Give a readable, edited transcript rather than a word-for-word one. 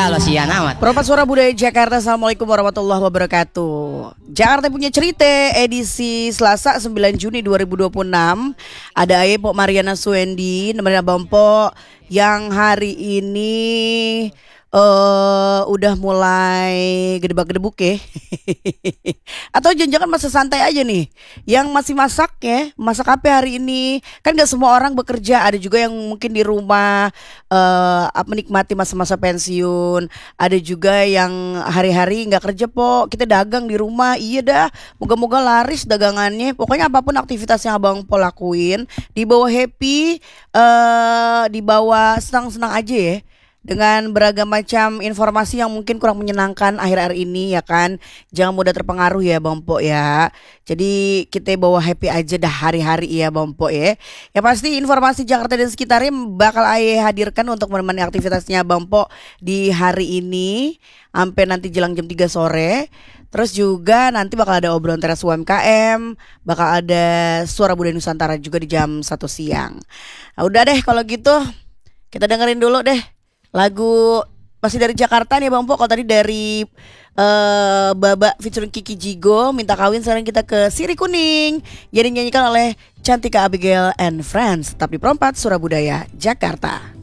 lo sian amat. Perempat Suara Budaya Jakarta, Assalamualaikum warahmatullahi wabarakatuh. Jakarta punya cerita edisi Selasa 9 Juni 2026. Ada Aye Pok Mariana Suendi nemenin Abang Pok yang hari ini udah mulai gedebak-gedebuk ya. Atau jangan-jangan masa santai aja nih. Yang masih masak ya, masak apa hari ini? Kan gak semua orang bekerja, ada juga yang mungkin di rumah menikmati masa-masa pensiun. Ada juga yang hari-hari gak kerja Pok, kita dagang di rumah. Iya dah, moga-moga laris dagangannya. Pokoknya apapun aktivitas yang Abang Pok lakuin, dibawa happy, dibawa senang-senang aja ya, dengan beragam macam informasi yang mungkin kurang menyenangkan akhir-akhir ini ya kan. Jangan mudah terpengaruh ya Bang Pok ya. Jadi kita bawa happy aja dah hari-hari ya Bang Pok ya. Ya pasti informasi Jakarta dan sekitarnya bakal Aye hadirkan untuk menemani aktivitasnya Bang Pok di hari ini sampai nanti jelang jam 3 sore. Terus juga nanti bakal ada obrolan teras UMKM, bakal ada Suara Budaya Nusantara juga di jam 1 siang. Nah, udah deh kalau gitu kita dengerin dulu deh lagu masih dari Jakarta nih Bang Pok. Kalau tadi dari Baba featuring Kiki Jigo, Minta Kawin. Sekarang kita ke Sirih Kuning yang dinyanyikan oleh Cantika Abigail and Friends. Tetap di Perempat Suara Budaya Jakarta.